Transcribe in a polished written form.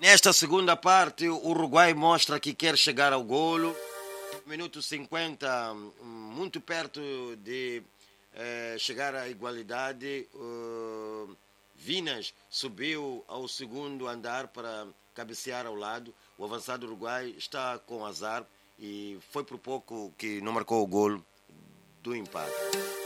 Nesta segunda parte, o Uruguai mostra que quer chegar ao golo. Minuto 50, muito perto de chegar à igualdade. Vinas subiu ao segundo andar para cabecear ao lado. O avançado Uruguai está com azar e foi por pouco que não marcou o golo do empate.